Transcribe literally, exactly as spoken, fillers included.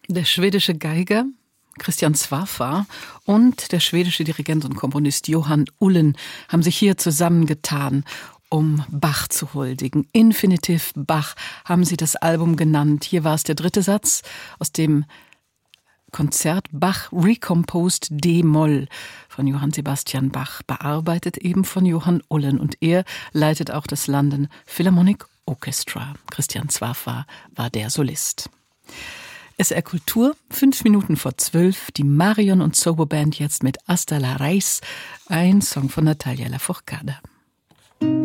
Der schwedische Geiger Christian Zwafar und der schwedische Dirigent und Komponist Johan Ullen haben sich hier zusammengetan, um Bach zu huldigen. Infinitiv Bach haben sie das Album genannt. Hier war es der dritte Satz aus dem Konzert Bach Recomposed D-Moll von Johann Sebastian Bach, bearbeitet eben von Johan Ullen. Und er leitet auch das London Philharmonic Orchestra. Christian Zwafar war der Solist. S R Kultur, fünf Minuten vor zwölf, die Marion und Zobo Band jetzt mit Hasta la Raíz, ein Song von Natalia Lafourcade.